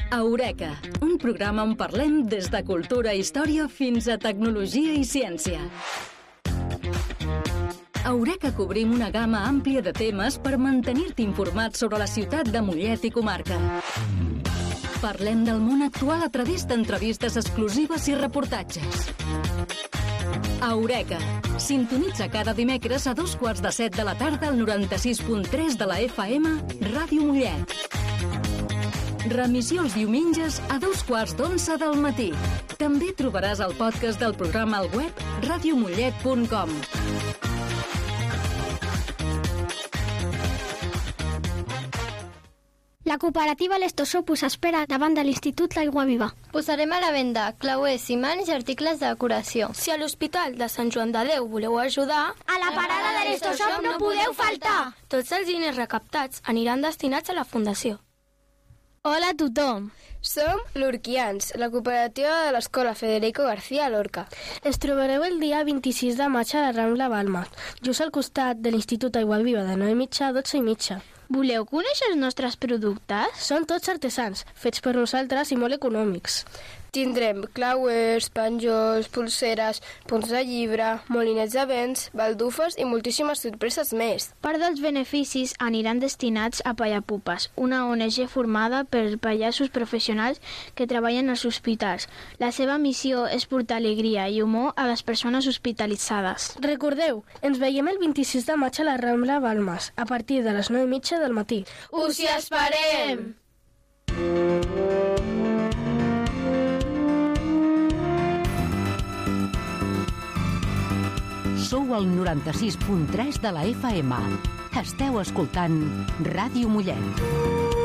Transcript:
Eureka, un programa on parlem des de cultura i història fins a tecnologia i ciència. A Eureka cobrim una gamma àmplia de temes per mantenir-te informat sobre la ciutat de Mollet i comarca. Parlem del món actual a través d'entrevistes exclusives i reportatges. Eureka. Sintonitza cada dimecres a 6:15 de la tarda al 96.3 de la FM, Ràdio Mollet. Remissió els diumenges a 11:15 del matí. També trobaràs el podcast del programa al web radiomollet.com. La cooperativa L'Estosop us espera davant de l'Institut L'Aigua Viva. Posarem a la venda clauers, imants i articles de decoració. Si a l'Hospital de Sant Joan de Déu voleu ajudar, a la parada de l'Estosop no podeu faltar! Tots els diners recaptats aniran destinats a la Fundació. Hola a tothom! Som l'Urquians, la cooperativa de l'Escola Federico García Lorca. Ens trobareu el dia 26 de maig a la Rambla Balmes, just al costat de l'Institut Aigua Viva de 9:30 a 12:30. Voleu conèixer els nostres productes? Són tots artesans, fets per nosaltres i molt econòmics. Tindrem clauers, penjols, pulseres, punts de llibre, molinets de vents, baldufes i moltíssimes sorpreses més. Part dels beneficis aniran destinats a Pallapupes, una ONG formada per pallassos professionals que treballen als hospitals. La seva missió és portar alegria i humor a les persones hospitalitzades. Recordeu, ens veiem el 26 de maig a la Rambla Balmes, a partir de les 9:30 del matí. Us hi esperem! Sou al 96.3 de la FM. Esteu escoltant Ràdio Mollet.